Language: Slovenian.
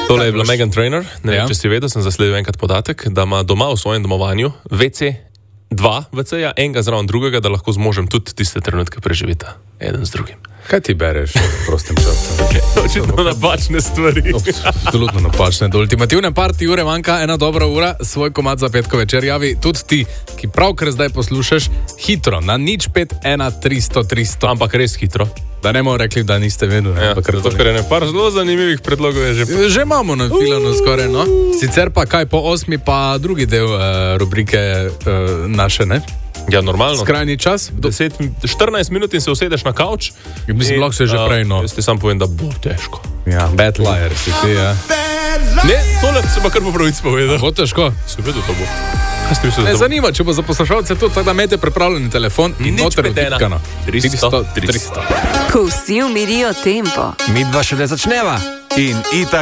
Tole je bila Meghan Trainor. Ne vem, če si vedel, sem zasledil enkrat podatek, da ima doma v svojem domovanju dva WC-ja, enega zraven drugega, da lahko z možem tudi tiste trenutke preživita. Eden z drugim. Kaj ti bereš v prostem času? Očitno napačne stvari. Absolutno napačne. Do ultimativne party ure manjka 1 dobra ura, svoj komad za petko večer javi tudi ti, ki pravkar zdaj poslušaš, hitro, na 051300300. Ampak res hitro. Da ne bomo rekli, da niste vedeli. Ja, zato, ker je nepar zelo zanimivih predlogov je že... Že imamo na filanu skoraj, no. Sicer pa kaj po 8 pa drugi del rubrike naše, ne? Ja, normalno. Skrajni čas. 14 minut in se usedeš na kavč. Mislim, lahko se že prej, no. Jaz ti sam povem, da bo težko. Ja, bad liar si ti, ja. Ne, tole se pa kar po pravici povedal. Bo težko. Se vedo, to bo. Ne zanima, če bo za poslušalce tudi, tako da imete pripravljeni telefon in noter vtikano. 300. Ko vsi umirijo tempo. Mi dva šele začneva. In